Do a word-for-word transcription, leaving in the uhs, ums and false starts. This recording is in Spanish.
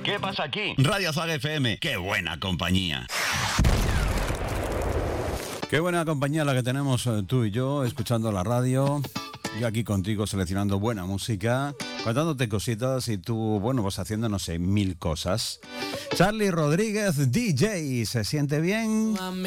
¿Qué pasa aquí? Radio Zaga F M. ¡Qué buena compañía! Qué buena compañía la que tenemos tú y yo, escuchando la radio. Yo aquí contigo seleccionando buena música, contándote cositas y tú, bueno, pues haciendo, no sé, mil cosas. Charlie Rodríguez, D J, ¿se siente bien?